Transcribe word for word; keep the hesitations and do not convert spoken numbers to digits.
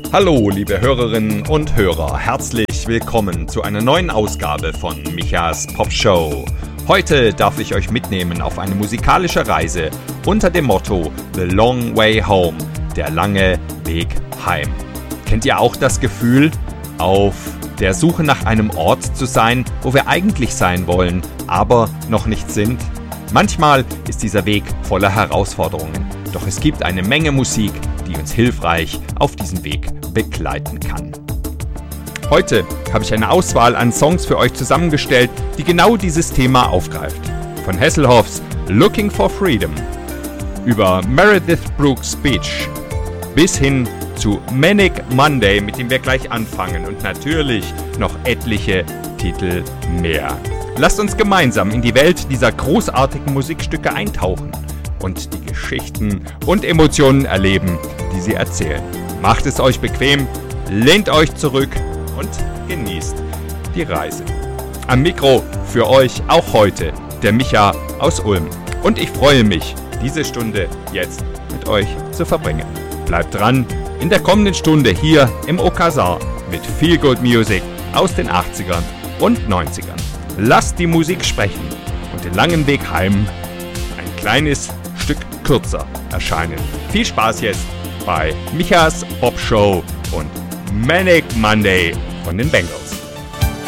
Hallo, liebe Hörerinnen und Hörer, herzlich willkommen zu einer neuen Ausgabe von Michas Pop Show. Heute darf ich euch mitnehmen auf eine musikalische Reise unter dem Motto The Long Way Home, der lange Weg heim. Kennt ihr auch das Gefühl, auf der Suche nach einem Ort zu sein, wo wir eigentlich sein wollen, aber noch nicht sind? Manchmal ist dieser Weg voller Herausforderungen, doch es gibt eine Menge Musik, die uns hilfreich auf diesem Weg begleiten kann. Heute habe ich eine Auswahl an Songs für euch zusammengestellt, die genau dieses Thema aufgreift. Von Hasselhoffs Looking for Freedom über Meredith Brooks Beach bis hin zu Manic Monday, mit dem wir gleich anfangen, und natürlich noch etliche Titel mehr. Lasst uns gemeinsam in die Welt dieser großartigen Musikstücke eintauchen und die Geschichten und Emotionen erleben, die sie erzählen. Macht es euch bequem, lehnt euch zurück und genießt die Reise. Am Mikro für euch auch heute der Micha aus Ulm. Und ich freue mich, diese Stunde jetzt mit euch zu verbringen. Bleibt dran in der kommenden Stunde hier im Okazar mit Feel Good Music aus den achtzigern und neunzigern. Lasst die Musik sprechen und den langen Weg heim ein kleines Stück kürzer erscheinen. Viel Spaß jetzt bei Michas Pop Show und Manic Monday von den Bengals.